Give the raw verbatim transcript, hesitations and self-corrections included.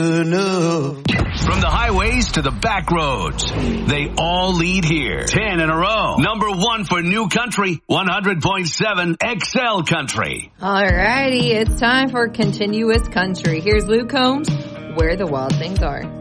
From the highways to the back roads, they all lead here. Ten in a row. Number one for New Country, one hundred point seven X L Country. Alrighty, it's time for Continuous Country. Here's Luke Combs, Where the Wild Things Are.